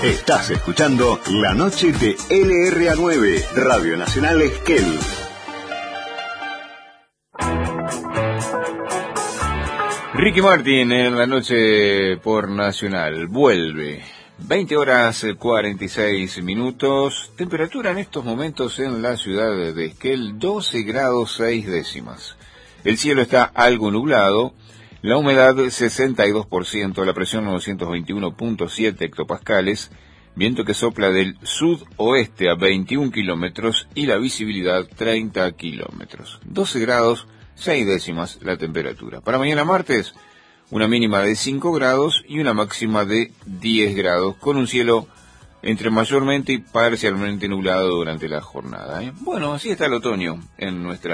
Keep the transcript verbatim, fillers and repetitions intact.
Estás escuchando La Noche de L R A nueve, Radio Nacional Esquel. Ricky Martin en La Noche por Nacional. Vuelve. veinte horas cuarenta y seis minutos. Temperatura en estos momentos en la ciudad de Esquel, doce grados seis décimas. El cielo está algo nublado. La humedad sesenta y dos por ciento, la presión novecientos veintiuno punto siete hectopascales, viento que sopla del sudoeste a veintiún kilómetros y la visibilidad treinta kilómetros. doce grados seis décimas la temperatura. Para mañana martes, una mínima de cinco grados y una máxima de diez grados, con un cielo entre mayormente y parcialmente nublado durante la jornada, ¿eh? Bueno, así está el otoño en nuestra